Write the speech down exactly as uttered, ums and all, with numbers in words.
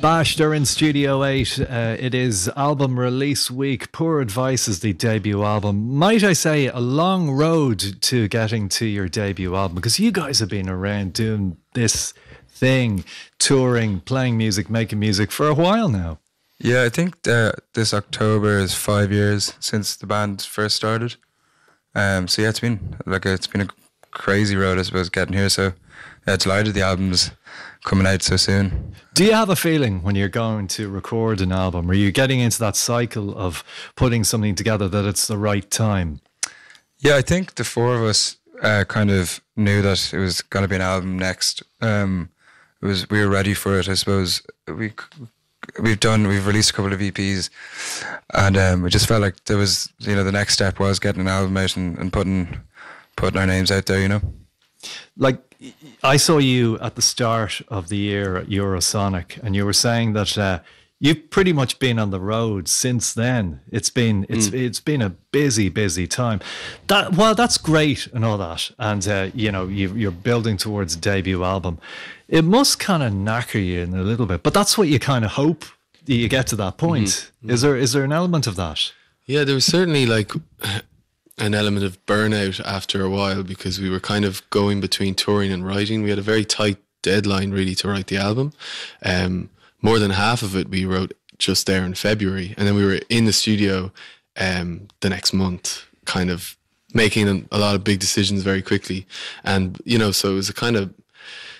Bash, they're in Studio eight. Uh, it is album release week. Poor Advice is the debut album. Might I say, a long road to getting to your debut album, because you guys have been around doing this thing, touring, playing music, making music for a while now. Yeah, I think uh, this October is five years since the band first started. Um, so yeah, it's been like a, it's been a crazy road, I suppose, getting here. So yeah, delighted the album's coming out so soon. Do you have a feeling when you're going to record an album? Are you getting into that cycle of putting something together that it's the right time? Yeah, I think the four of us uh, kind of knew that it was going to be an album next. Um, it was we were ready for it, I suppose. We we've done we've released a couple of E Ps, and um, we just felt like there was, you know, the next step was getting an album out and, and putting putting our names out there, you know. Like, I saw you at the start of the year at Eurosonic, and you were saying that uh, you've pretty much been on the road since then. It's been it's mm. it's been a busy, busy time. That well, that's great and all that, and uh, you know you, you're building towards a debut album. It must kind of knacker you in a little bit, but that's what you kind of hope that you get to that point. Mm-hmm. Is there is there an element of that? Yeah, there was certainly like an element of burnout after a while, because we were kind of going between touring and writing. We had a very tight deadline really to write the album. Um, more than half of it we wrote just there in February, and then we were in the studio um, the next month, kind of making a lot of big decisions very quickly. And, you know, so it was a kind of,